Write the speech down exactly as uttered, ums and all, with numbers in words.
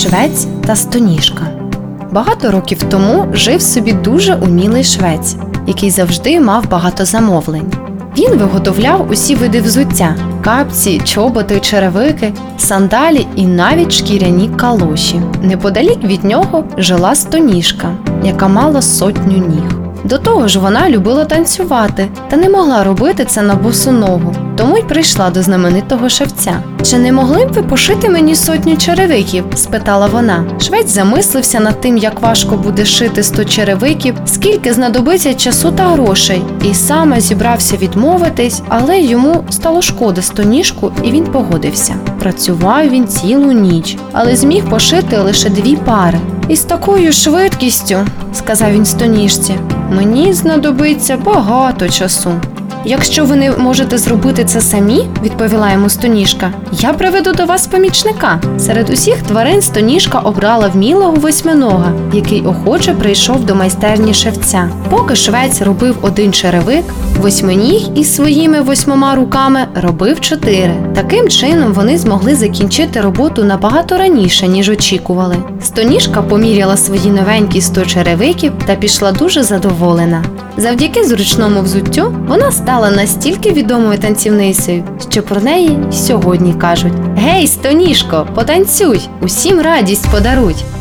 Швець та Стоніжка. Багато років тому жив собі дуже умілий швець, який завжди мав багато замовлень. Він виготовляв усі види взуття – капці, чоботи, черевики, сандалі і навіть шкіряні калоші. Неподалік від нього жила Стоніжка, яка мала сотню ніг. До того ж вона любила танцювати та не могла робити це на босу ногу, тому й прийшла до знаменитого шевця. «Чи не могли б ви пошити мені сотню черевиків?» – спитала вона. Швець замислився над тим, як важко буде шити сто черевиків, скільки знадобиться часу та грошей, і саме зібрався відмовитись, але йому стало шкода Стоніжку, і він погодився. Працював він цілу ніч, але зміг пошити лише дві пари. «Із такою швидкістю, – сказав він Стоніжці, – мені знадобиться багато часу». «Якщо ви не можете зробити це самі, – відповіла йому Стоніжка, – я приведу до вас помічника». Серед усіх тварин Стоніжка обрала вмілого восьминога, який охоче прийшов до майстерні шевця. Поки швець робив один черевик, восьминіг із своїми восьмома руками робив чотири. Таким чином вони змогли закінчити роботу набагато раніше, ніж очікували. Стоніжка поміряла свої новенькі сто черевиків та пішла дуже задоволена. Завдяки зручному взуттю вона стала настільки відомою танцівницею, що про неї й сьогодні кажуть: «Гей, Стоніжко, потанцюй, усім радість подаруй!»